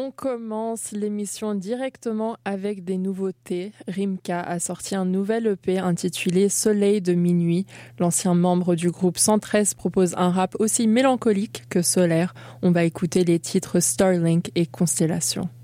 On commence l'émission directement avec des nouveautés. Rimka a sorti un nouvel EP intitulé Soleil de minuit. L'ancien membre du groupe 113 propose un rap aussi mélancolique que solaire. On va écouter les titres Starlink et Constellation.